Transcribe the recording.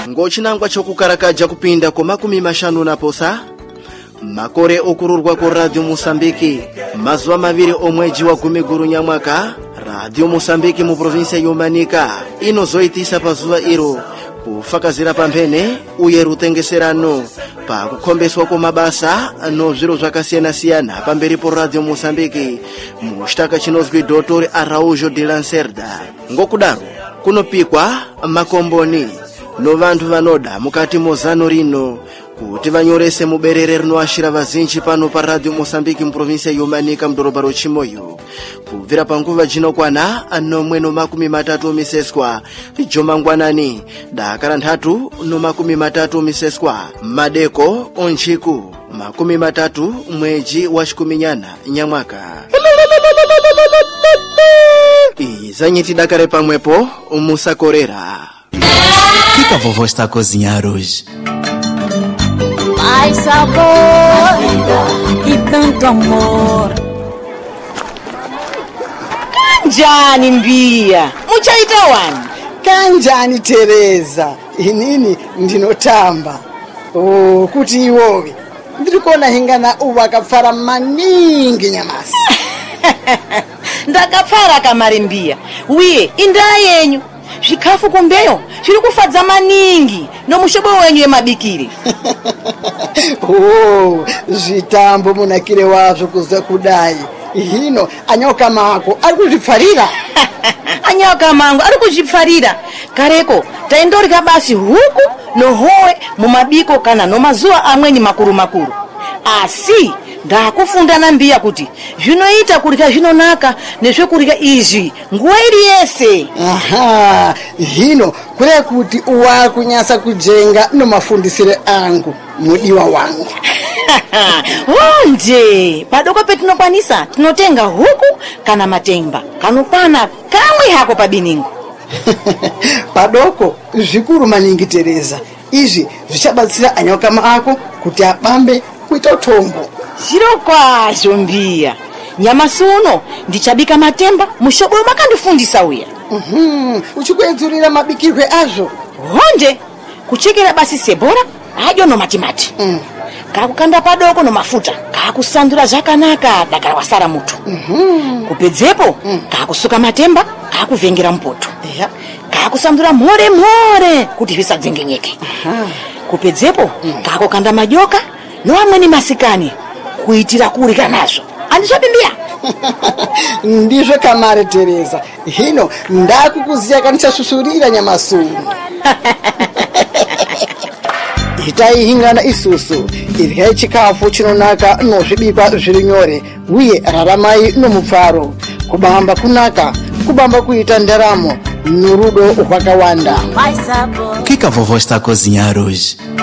Ngochinangwa chokukarakaja kupinda kwa 50 makore okururwa kwa Radio Mosambiki mazuwa maviri omweji wa 10 nyamwaka. Radio Mosambiki mu provinsia yomanika inozoitisa pazuwa iro kufakazira pamphene uyeru tengeserano pa kukhombeswa kwa mabasa no zviro zvakasiyana-siyana pamberi po Radio Mosambiki mu chitaka chinozwi Dr. Araújo de Lacerda. Ngokudaro kunopikwa makomboni no vantu vanoda mukati mozano rino kuti vanyorese muberere rinoashira vazinji pano pa Radio Mosambiki mu provinsia yomanika mdoroba rochimoyo kubvira panguva jinokwana nomwe no 30 miseswa jomangwanani dakara 3 no 30 miseswa madeko onchiku 30 mweji wa chikuminyana nyamwaka. Izanyiti dakare pamwepo musakorera. O que a vovó está a cozinhar hoje? Mais sabor e tanto amor. Kanjani Mbia, muchaita wani? Kanjani Teresa, inini ndinotamba. Kuti iwowe ndirikona hingana uwakapfara maningi nyamasi. Ndakapfara kamari Mbia, wiye indaa yenyu zvikafu kumbeyo zviri kufadza maningi nomushobo wenyu yemabikiri. Zvitambo munakire wazvo kuza kudai. Hino anyoka mako ari kuzvipfarira. Anyoka mangu ari kuzvipfarira. Kareko taindorya basi huku nohowe mumabiko kana nomazuwa amweni makuru. Asi ndakufunda na Mbia kuti zvinoita kurya zvinonaka nezvekurya izvi nguwa iri yese. Aha, hino kure kuti uwakunyasa kujenga nomafundisire angu mudiwa wangu. Wonje padoko petinokwanisa tinotenga huku kana matemba kanokwana kamwe hako pabiningo. Padoko zvikuru maningi Teresa, izvi zvichabatsira anyoka maako kuti abambe kuita utombo. Zvirokwazvo Mbia, nyamasi uno ndichabika matemba mushobo makandifundisa uya. Uchikuedzurira mabikirwe azvo. Honje kuchekera basi sebora hadyo nomatimati. Kakukanda padoko nomafuta kakusandura zvakanaka dakara wasara muto. Kupedzepo kakusuka matemba kakuvengera mupoto. Kakusandura mhore kuti zvisadzengenyeke. Kupedzepo kakukanda majoka noamweni masikani kuitira kurya nazvo. Andizvopi Mbia? Ndizvo kamare Teresa. Hino ndakukuziya kanichasusurira nyamasuno. Itai hingana isusu iryai chikafu chinonaka nozvibikwa zviri nyore uye raramai nomupfaro. Kubamba kunaka, kubamba kuita ndaramo norudo rwakawanda. O que a vovó está a cozinhar hoje?